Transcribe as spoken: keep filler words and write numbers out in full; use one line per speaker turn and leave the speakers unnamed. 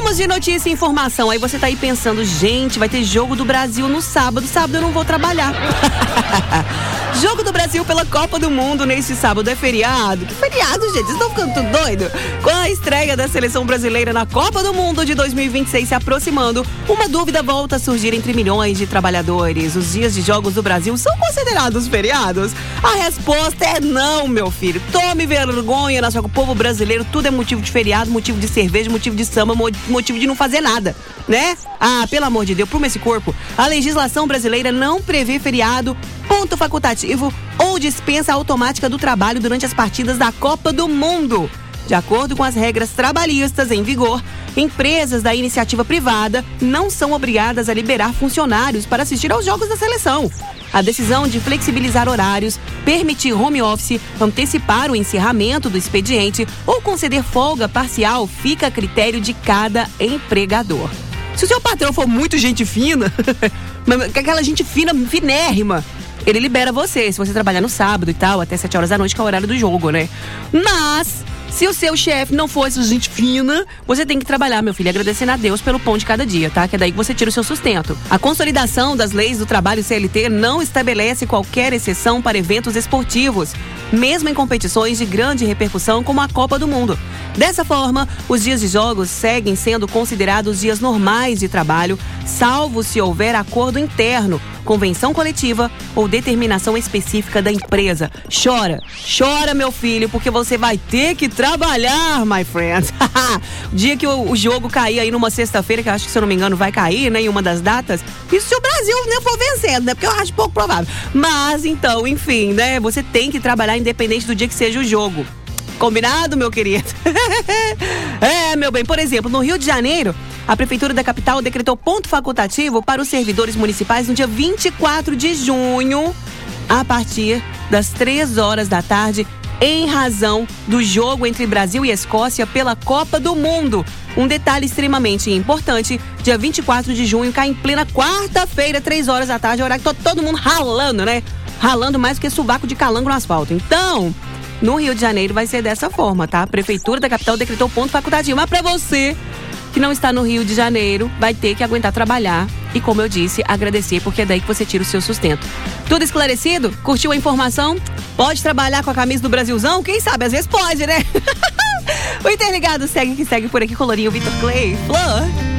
Vamos de notícia e informação. Aí você tá aí pensando, gente, vai ter jogo do Brasil no sábado. Sábado eu não vou trabalhar. Jogo do Brasil pela Copa do Mundo neste sábado. É feriado? Que feriado, gente? Vocês estão ficando tudo doido? Com a estreia da seleção brasileira na Copa do Mundo de dois mil e vinte e seis se aproximando, uma dúvida volta a surgir entre milhões de trabalhadores. Os dias de jogos do Brasil são considerados feriados? A resposta é não, meu filho. Tome vergonha na sua... O povo brasileiro, tudo é motivo de feriado, motivo de cerveja, motivo de samba, motivo de não fazer nada, né? Ah, pelo amor de Deus, prume esse corpo. A legislação brasileira não prevê feriado, ponto facultativo ou dispensa automática do trabalho durante as partidas da Copa do Mundo. De acordo com as regras trabalhistas em vigor, empresas da iniciativa privada não são obrigadas a liberar funcionários para assistir aos jogos da seleção. A decisão de flexibilizar horários, permitir home office, antecipar o encerramento do expediente ou conceder folga parcial fica a critério de cada empregador. Se o seu patrão for muito gente fina, aquela gente fina, finérrima, ele libera você, se você trabalhar no sábado e tal, até sete horas da noite, que é o horário do jogo, né? Mas... se o seu chefe não for essa gente fina, você tem que trabalhar, meu filho, agradecendo a Deus pelo pão de cada dia, tá? Que é daí que você tira o seu sustento. A consolidação das leis do trabalho C L T não estabelece qualquer exceção para eventos esportivos, mesmo em competições de grande repercussão como a Copa do Mundo. Dessa forma, os dias de jogos seguem sendo considerados dias normais de trabalho, salvo se houver acordo interno, convenção coletiva ou determinação específica da empresa. Chora, chora, meu filho, porque você vai ter que trabalhar, my friend. O dia que o, o jogo cair aí numa sexta-feira, que eu acho que, se eu não me engano, vai cair, né, em uma das datas, isso se o Brasil né, for vencendo, né, porque eu acho pouco provável. Mas, então, enfim, né, você tem que trabalhar independente do dia que seja o jogo. Combinado, meu querido? É, meu bem, por exemplo, no Rio de Janeiro, a Prefeitura da capital decretou ponto facultativo para os servidores municipais no dia vinte e quatro de junho, a partir das três horas da tarde, em razão do jogo entre Brasil e Escócia pela Copa do Mundo. Um detalhe extremamente importante, dia vinte e quatro de junho, cai em plena quarta-feira, três horas da tarde, a hora que tá todo mundo ralando, né? Ralando mais do que sovaco de calango no asfalto. Então... no Rio de Janeiro vai ser dessa forma, tá? A Prefeitura da capital decretou ponto facultativo. Mas pra você que não está no Rio de Janeiro, vai ter que aguentar trabalhar. E como eu disse, agradecer, porque é daí que você tira o seu sustento. Tudo esclarecido? Curtiu a informação? Pode trabalhar com a camisa do Brasilzão? Quem sabe? Às vezes pode, né? O Interligado segue que segue por aqui, Colorinho, Vitor Clay, Flor.